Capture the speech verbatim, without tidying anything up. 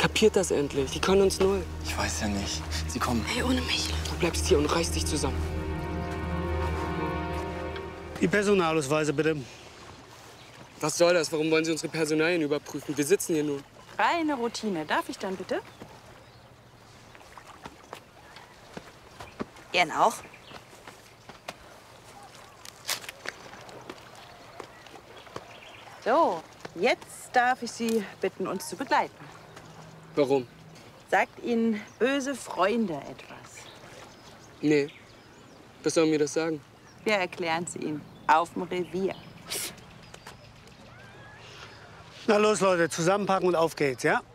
Kapiert das endlich. Die können uns null. Ich weiß ja nicht. Sie kommen. Hey, ohne mich. Du bleibst hier und reißt dich zusammen. Die Personalausweise, bitte. Was soll das? Warum wollen Sie unsere Personalien überprüfen? Wir sitzen hier nur. Reine Routine. Darf ich dann bitte? Gern auch. So, jetzt darf ich Sie bitten, uns zu begleiten. Warum? Sagt Ihnen böse Freunde etwas? Nee. Was sollen mir das sagen? Wir erklären es Ihnen. Auf dem Revier. Na los, Leute, zusammenpacken und auf geht's, ja?